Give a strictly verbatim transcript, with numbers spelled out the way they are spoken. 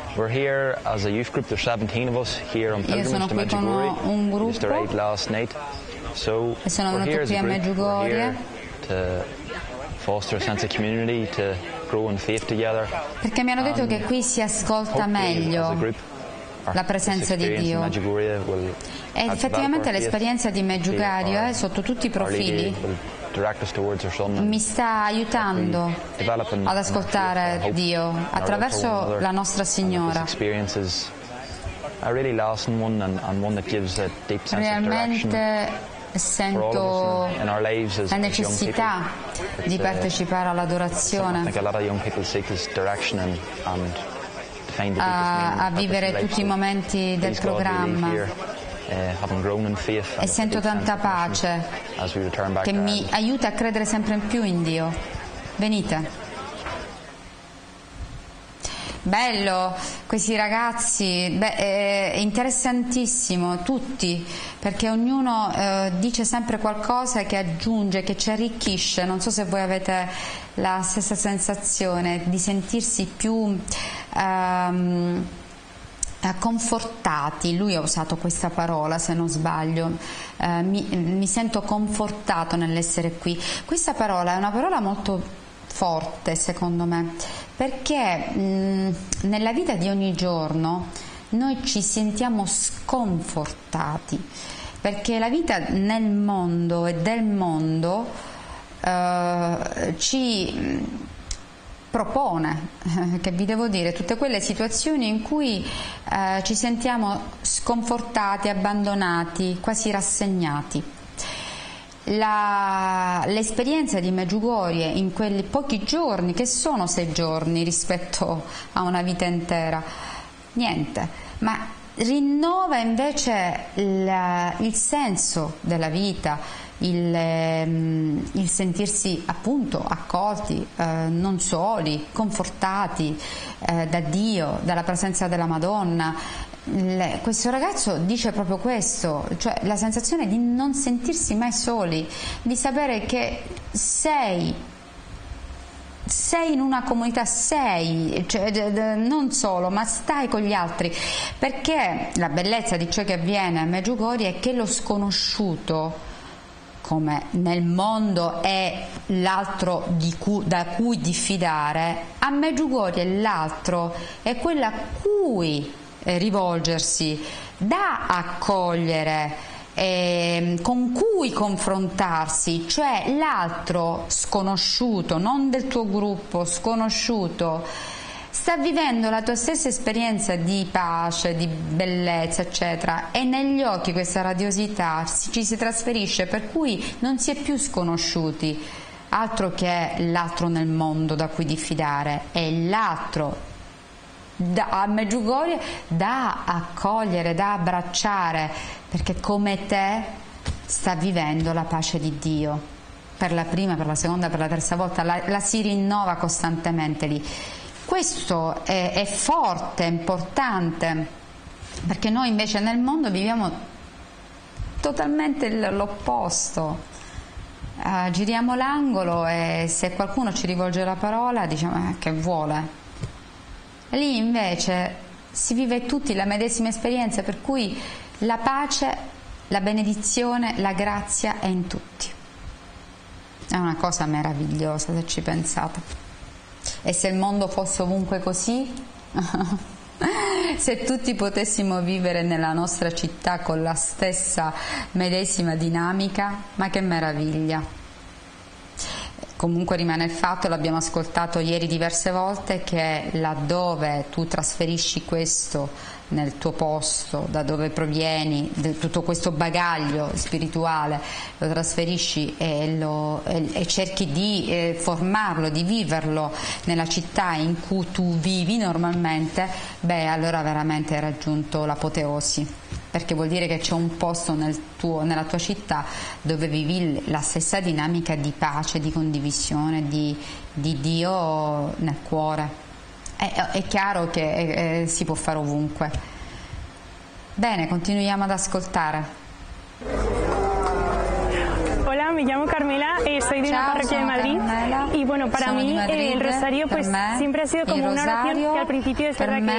We're here as a youth group. There's seventeen of us here on Io sono pilgrimage to qui con Medjugorje. un We just arrived gruppo last night. So e sono we're here venuto as qui a a group. We're Medjugorje here to foster a sense of community, to grow in faith together. perché mi hanno detto che qui si ascolta meglio la presenza di Dio. E effettivamente l'esperienza di Medjugorje, sotto tutti i profili, mi sta aiutando ad ascoltare Dio attraverso la Nostra Signora. Realmente sento la necessità di partecipare all'adorazione, a, a vivere tutti i momenti del programma, e sento tanta pace che mi aiuta a credere sempre in più in Dio. Venite. Bello, questi ragazzi, beh, è interessantissimo, tutti, perché ognuno eh, dice sempre qualcosa che aggiunge, che ci arricchisce. Non so se voi avete la stessa sensazione di sentirsi più ehm, confortati. Lui ha usato questa parola, se non sbaglio, eh, mi, mi sento confortato nell'essere qui. Questa parola è una parola molto forte, secondo me, perché mh, nella vita di ogni giorno noi ci sentiamo sconfortati, perché la vita nel mondo e del mondo eh, ci propone, eh, che vi devo dire, tutte quelle situazioni in cui eh, ci sentiamo sconfortati, abbandonati, quasi rassegnati. L'esperienza di Medjugorje in quelli pochi giorni, che sono sei giorni rispetto a una vita intera, niente, ma rinnova invece il, il senso della vita, il, il sentirsi appunto accolti, eh, non soli, confortati eh, da Dio, dalla presenza della Madonna. Le, questo ragazzo dice proprio questo, cioè la sensazione di non sentirsi mai soli, di sapere che sei sei in una comunità, sei, cioè, non solo, ma stai con gli altri, perché la bellezza di ciò che avviene a Medjugorje è che lo sconosciuto, come nel mondo è l'altro di cui, da cui diffidare, a Medjugorje l'altro è quella a cui rivolgersi, da accogliere, eh, con cui confrontarsi, cioè l'altro sconosciuto, non del tuo gruppo, sconosciuto, sta vivendo la tua stessa esperienza di pace, di bellezza, eccetera, e negli occhi questa radiosità ci si trasferisce, per cui non si è più sconosciuti, altro che l'altro nel mondo da cui diffidare, è l'altro Da, a Medjugorje da accogliere, da abbracciare, perché come te sta vivendo la pace di Dio per la prima, per la seconda, per la terza volta, la, la si rinnova costantemente lì. Questo è, è forte, è importante, perché noi invece nel mondo viviamo totalmente l'opposto. Uh, giriamo l'angolo e se qualcuno ci rivolge la parola diciamo eh, che vuole. Lì invece si vive tutti la medesima esperienza, per cui la pace, la benedizione, la grazia è in tutti. È una cosa meravigliosa se ci pensate. E se il mondo fosse ovunque così, se tutti potessimo vivere nella nostra città con la stessa medesima dinamica, ma che meraviglia. Comunque rimane il fatto, l'abbiamo ascoltato ieri diverse volte, che laddove tu trasferisci questo nel tuo posto, da dove provieni, tutto questo bagaglio spirituale, lo trasferisci e, lo, e, e cerchi di eh, formarlo, di viverlo nella città in cui tu vivi normalmente, beh, allora veramente hai raggiunto l'apoteosi. Perché vuol dire che c'è un posto nel tuo, nella tua città dove vivi la stessa dinamica di pace, di condivisione, di, di Dio nel cuore. È, è chiaro che eh, si può fare ovunque. Bene, continuiamo ad ascoltare. Hola, me llamo Carmela, eh, soy de Ciao, una parroquia de Madrid. Carmela, y bueno, para mí Madrid, eh, el rosario pues me, siempre ha sido como una oración que al principio es verdad que